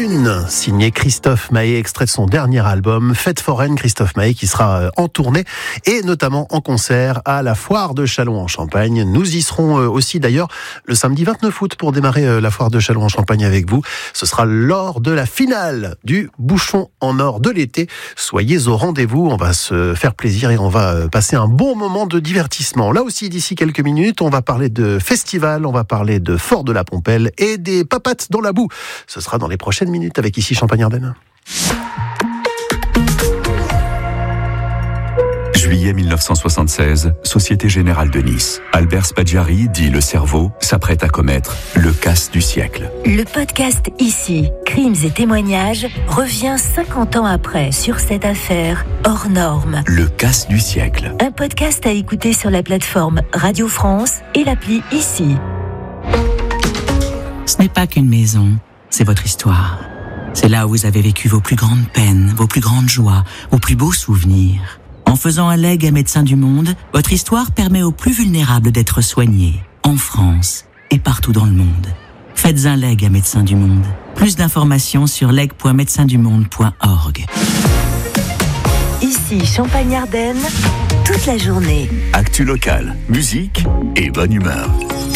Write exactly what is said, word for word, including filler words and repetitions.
Lune, signé Christophe Maé, extrait de son dernier album Fête foraine. Christophe Maé qui sera en tournée et notamment en concert à la Foire de Châlons en Champagne. Nous y serons aussi d'ailleurs le samedi vingt-neuf août pour démarrer la Foire de Châlons en Champagne avec vous. Ce sera lors de la finale du Bouchon en or de l'été. Soyez au rendez-vous, on va se faire plaisir et on va passer un bon moment de divertissement. Là aussi, d'ici quelques minutes, on va parler de festival, on va parler de Fort de la Pompelle et des papates dans la boue. Ce sera dans les prochaines minutes avec ici Champagne-Ardenne. Juillet mille neuf cent soixante-seize, Société Générale de Nice. Albert Spaggiari, dit le cerveau, s'apprête à commettre le casse du siècle. Le podcast Ici, crimes et témoignages, revient cinquante ans après sur cette affaire hors norme. Le casse du siècle. Un podcast à écouter sur la plateforme Radio France et l'appli Ici. Ce n'est pas qu'une maison, c'est votre histoire. C'est là où vous avez vécu vos plus grandes peines, vos plus grandes joies, vos plus beaux souvenirs. En faisant un leg à Médecins du Monde, votre histoire permet aux plus vulnérables d'être soignés, en France et partout dans le monde. Faites un leg à Médecins du Monde. Plus d'informations sur leg point médecins du monde point org. Ici, Champagne-Ardenne, toute la journée. Actu locale, musique et bonne humeur.